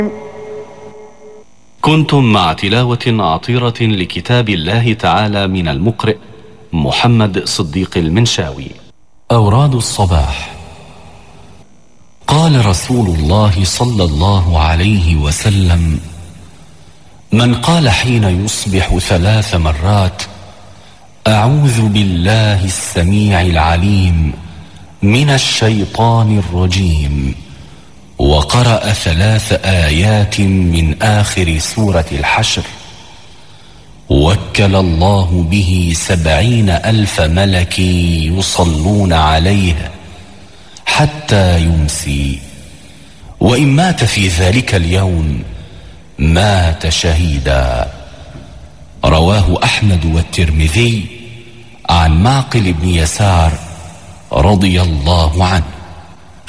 كنتم مع تلاوة عطيرة لكتاب الله تعالى من المقرئ محمد صديق المنشاوي. أوراد الصباح. قال رسول الله صلى الله عليه وسلم: من قال حين يصبح 3 مرات: أعوذ بالله السميع العليم من الشيطان الرجيم، وقرأ 3 آيات من آخر سورة الحشر، وكل الله به 70,000 ملك يصلون عليه حتى يمسي، وإن مات في ذلك اليوم مات شهيدا. رواه أحمد والترمذي عن معقل بن يسار رضي الله عنه.